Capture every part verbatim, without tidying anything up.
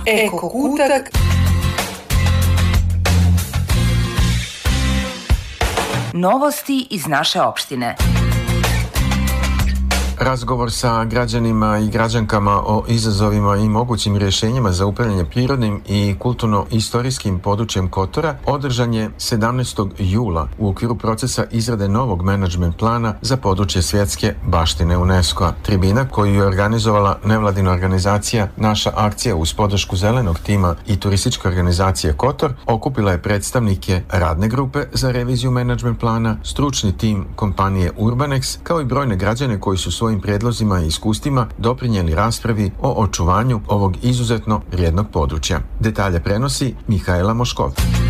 Eko kutak. Novosti iz naše opštine. Razgovor sa građanima i građankama o izazovima i mogućim rješenjima za upravljanje prirodnim i kulturno-istorijskim područjem Kotora održan je sedamnaestog jula u okviru procesa izrade novog menadžment plana za područje svjetske baštine UNESCO-a. Tribina koju je organizovala nevladina organizacija Naša akcija uz podršku Zelenog tima i turističke organizacije Kotor okupila je predstavnike radne grupe za reviziju menadžment plana, stručni tim kompanije Urbanex, kao i brojne građane koji su svojim prijedlozima i iskustvima doprinijeli raspravi o očuvanju ovog izuzetno vrijednog područja. Detalje prenosi Mihajla Moškov.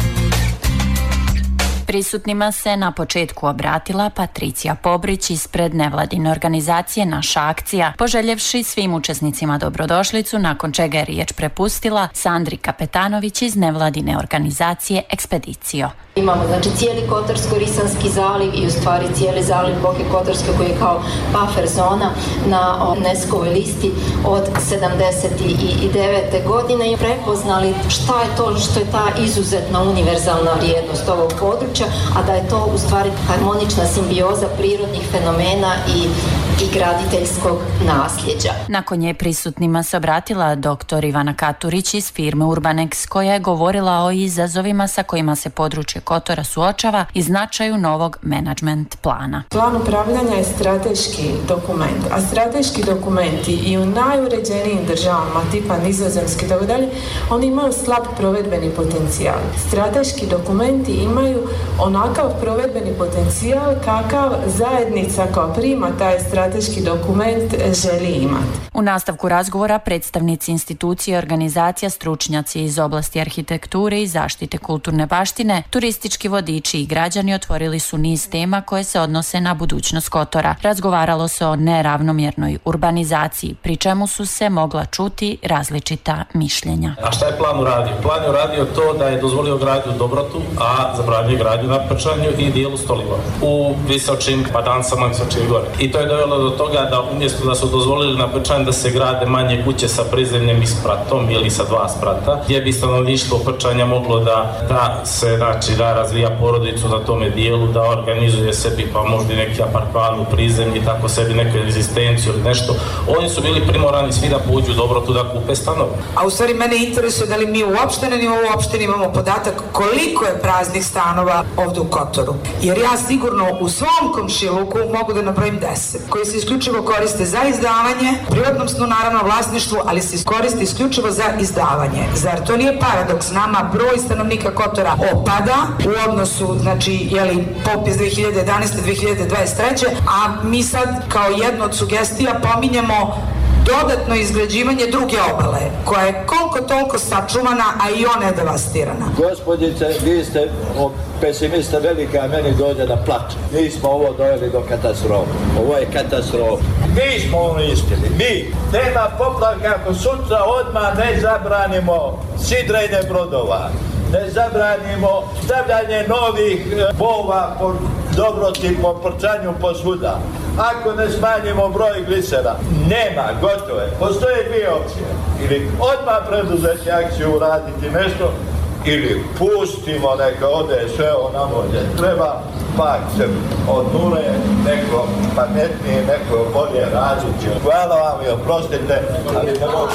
Prisutnima se na početku obratila Patricija Pobrić ispred nevladine organizacije Naša akcija, poželjevši svim učesnicima dobrodošlicu, nakon čega je riječ prepustila Sandri Kapetanović iz nevladine organizacije Ekspedicio. Imamo znači cijeli Kotorsko-Risanski zaliv i u stvari cijeli zaliv Boke Kotorske koji je kao buffer zona na UNESCO-voj listi od sedamdeset devete godine i prepoznali šta je to što je ta izuzetna univerzalna vrijednost ovog područja, a da je to u stvari harmonična simbioza prirodnih fenomena i, i graditeljskog nasljeđa. Nakon nje prisutnima se obratila doktor Ivana Katurić iz firme Urbanex, koja je govorila o izazovima sa kojima se područje Kotora suočava i značaju novog menadžment plana. Plan upravljanja je strateški dokument, a strateški dokumenti i u najuređenijim državama tipa Nizozemske itd. oni imaju slab provedbeni potencijal. Strateški dokumenti imaju onakav provedbeni potencijal kakav zajednica koja prima taj strateški dokument želi imati. U nastavku razgovora predstavnici institucije, organizacija, stručnjaci iz oblasti arhitekture i zaštite kulturne baštine, turistički vodiči i građani otvorili su niz tema koje se odnose na budućnost Kotora. Razgovaralo se o neravnomjernoj urbanizaciji, pri čemu su se mogla čuti različita mišljenja. A šta je plan uradio? Plan je uradio to da je dozvolio gradnju Dobrotu, a zabranio gradnju na Prčanju i dijelu Stoliva u Visočim, pa Dansama, Visočije gore. I to je dovelo do toga da umjesto da su dozvolili na Prčanju da se grade manje kuće sa prizemljem i spratom ili sa dva sprata, gdje bi stanovništvo Prčanja moglo da, da se znači, da razvija porodicu na tome dijelu, da organizuje sebi pa možda i neki apartman u prizemlji, tako sebi neku egzistenciju ili nešto. Oni su bili primorani svi da pođu Dobrotu da kupe stanove. A u stvari mene interesuje da li mi uopšte na nivou opštine imamo podatak koliko je praznih stanova ovdje u Kotoru. Jer ja sigurno u svom komšiluku mogu da nabrojim deset, koji se isključivo koriste za izdavanje, privatnom snu naravno vlasništvu, ali se koriste isključivo za izdavanje. Zar to nije paradoks? Nama broj stanovnika Kotora opada u odnosu, znači, jeli, popis dve hiljade jedanaeste do dve hiljade dvadeset treće. a mi sad kao jednu od sugestija pominjemo dodatno izgrađivanje druge obale, koja je koliko toliko sačuvana, a i ona je devastirana. Gospodice, vi ste pesimista velika, a meni dođe da plače. Mi smo ovo doveli do katastrofe. Ovo je katastrofa. Mi smo uništili, mi. Nema poplavka ako sutra odmah ne zabranimo sidrenje brodova. Ne zabranimo stavljanje novih bova po Dobroti, po Prčanju, po svuda. Ako ne smanjimo broj glisera, nema, gotovo je. Postoje dvije opcije. Ili odmah preduzeti akciju, uraditi nešto, ili pustimo neka ode sve onamo gdje treba, pa se od nule neko pametnije, neko bolje raditi. Hvala vam i oprostite, ali ne mogu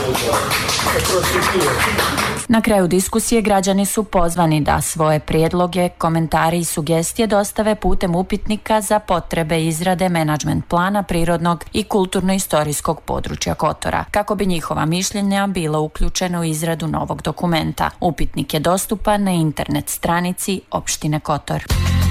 oprostiti. Na kraju diskusije građani su pozvani da svoje prijedloge, komentari i sugestije dostave putem upitnika za potrebe izrade menadžment plana prirodnog i kulturno-istorijskog područja Kotora, kako bi njihova mišljenja bila uključena u izradu novog dokumenta. Upitnik je dostupan na internet stranici opštine Kotor.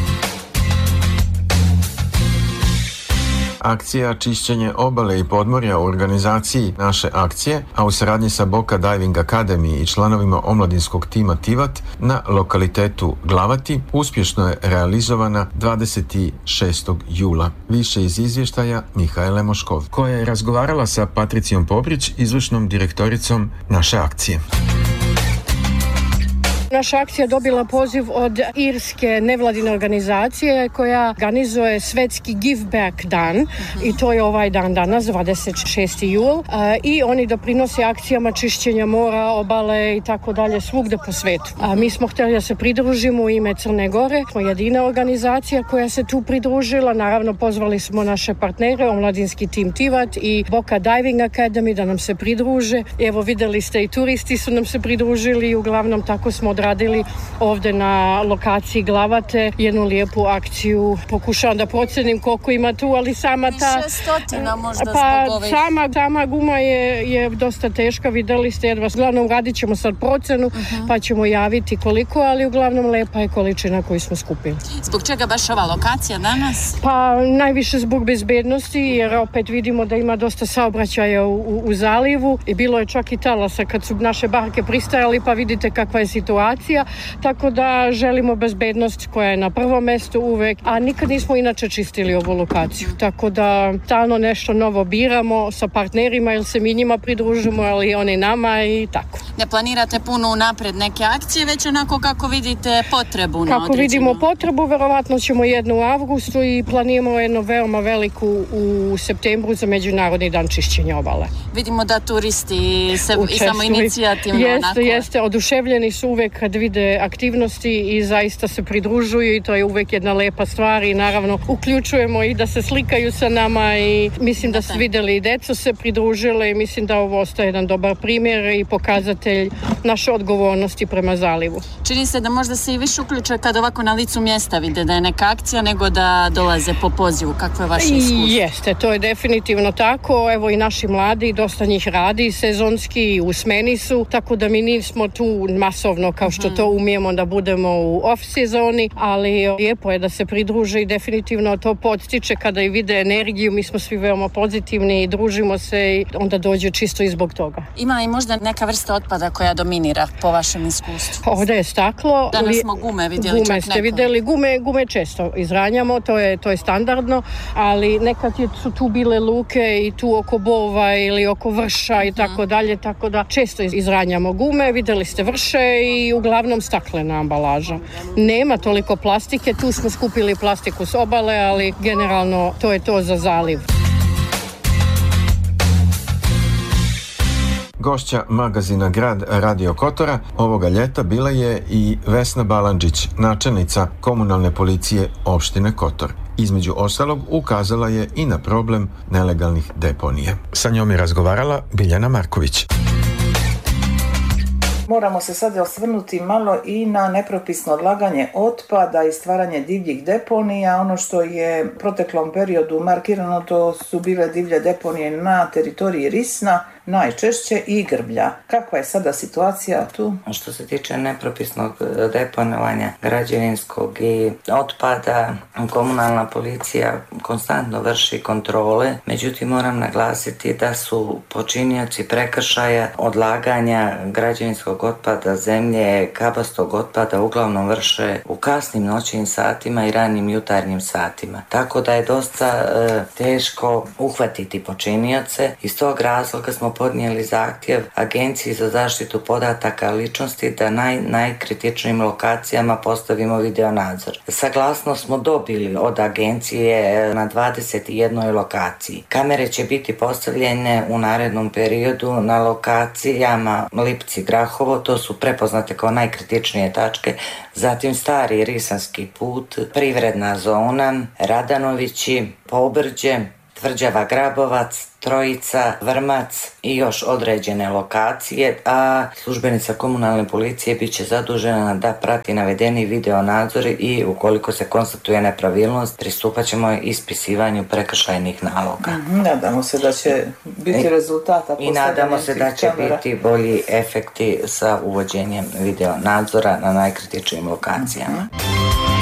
Akcija čišćenje obale i podmorja u organizaciji Naše akcije, a u saradnji sa Boka Diving Academy i članovima omladinskog tima Tivat na lokalitetu Glavati uspješno je realizovana dvadeset šestog jula. Više iz izvještaja Mihajle Moškov, koja je razgovarala sa Patricijom Pobrić, izvršnom direktoricom Naše akcije. Naša akcija dobila poziv od irske nevladine organizacije koja organizuje svetski Give Back dan uh-huh. i to je ovaj dan danas, dvadeset šesti jul, a, i oni doprinose akcijama čišćenja mora, obale i tako dalje svugde po svetu. A mi smo htjeli da se pridružimo u ime Crne Gore, smo jedina organizacija koja se tu pridružila, naravno pozvali smo naše partnere, omladinski tim Tivat i Boca Diving Academy da nam se pridruže. Evo videli ste i turisti su nam se pridružili i uglavnom tako smo odradili ovde na lokaciji Glavate jednu lijepu akciju. Pokušavam da procenim koliko ima tu, ali sama ta... Više stotina možda pa, zbog ovih. Sama, sama guma je, je dosta teška, videli ste jedva. Uglavnom radit ćemo sad procenu uh-huh. pa ćemo javiti koliko, ali uglavnom lepa je količina koju smo skupili. Zbog čega baš ova lokacija danas? Pa najviše zbog bezbednosti, jer opet vidimo da ima dosta saobraćaja u, u, u zalivu i bilo je čak i talasa kad su naše barke pristajali, pa vidite kakva je situacija, tako da želimo bezbednost koja je na prvom mjestu uvek, a nikad nismo inače čistili ovu lokaciju, tako da stalno nešto novo biramo sa partnerima jer se mi njima pridružimo, ali oni nama i tako. Ne planirate puno unapred neke akcije, već onako kako vidite potrebu na Kako određenu. vidimo potrebu, verovatno ćemo jednu u avgustu i planiramo jednu veoma veliku u septembru za Međunarodni dan čišćenja obale. Vidimo da turisti se i samo inicijativno jeste, onako. Jeste, oduševljeni su uvek kad vide aktivnosti i zaista se pridružuju i to je uvek jedna lepa stvar i naravno uključujemo i da se slikaju sa nama i mislim da su videli i deco se pridružile i mislim da ovo ostaje jedan dobar primjer i pokazatelj naše odgovornosti prema zalivu. Čini se da možda se i više uključuje kad ovako na licu mjesta vide da je neka akcija nego da dolaze po pozivu. Kakvo je vaše iskustvo? Jeste, to je definitivno tako. Evo i naši mladi, dosta njih radi sezonski i u smeni su, tako da mi nismo tu masovno kao što to umijemo da budemo u off sezoni, ali lijepo je da se pridruže i definitivno to podstiče kada i vide energiju. Mi smo svi veoma pozitivni i družimo se i onda dođu čisto i zbog toga. Ima li možda neka vrsta otpada koja dominira po vašem iskustvu? Ovdje je staklo. Danas smo gume vidjeli. Gume ste vidjeli, gume, gume često izranjamo, to je, to je standardno, ali nekad je, su tu bile luke i tu oko Bova ili oko Vrša i tako dalje, tako da često izranjamo gume, vidjeli ste Vrše i uglavnom staklena ambalaža. Nema toliko plastike, tu smo skupili plastiku s obale, ali generalno to je to za zaliv. Gošća magazina Grad Radio Kotora ovoga ljeta bila je i Vesna Balandžić, načelnica komunalne policije opštine Kotor. Između ostalog ukazala je i na problem nelegalnih deponija. Sa njom je razgovarala Biljana Marković. Moramo se sad osvrnuti malo i na nepropisno odlaganje otpada i stvaranje divljih deponija. Ono što je u proteklom periodu markirano, to su bile divlje deponije na teritoriji Risna, najčešće i Grblja. Kakva je sada situacija tu? Što se tiče nepropisnog deponovanja građevinskog i otpada, komunalna policija konstantno vrši kontrole, međutim moram naglasiti da su počinioci prekršaja odlaganja građevinskog otpada, zemlje, kabastog otpada uglavnom vrše u kasnim noćnim satima i ranim jutarnjim satima. Tako da je dosta e, teško uhvatiti počinioce. Iz tog razloga smo podnijeli zahtjev Agenciji za zaštitu podataka ličnosti da naj, najkritičnijim lokacijama postavimo video nadzor. Saglasnost smo dobili od agencije na dvadeset jednoj lokaciji. Kamere će biti postavljene u narednom periodu na lokacijama Lipci, Grahovo, to su prepoznate kao najkritičnije tačke, zatim Stari Risanski put, Privredna zona, Radanovići, Pobrđe, Tvrđava Grabovac, Trojica, Vrmac i još određene lokacije, a službenica komunalne policije bit će zadužena da prati navedeni video nadzori i ukoliko se konstatuje nepravilnost, pristupat ćemo ispisivanju prekršajnih naloga. Mm-hmm, nadamo se da će biti rezultata. I nadamo se da će kamera. biti bolji efekti sa uvođenjem video nadzora na najkritičnijim lokacijama. Mm-hmm.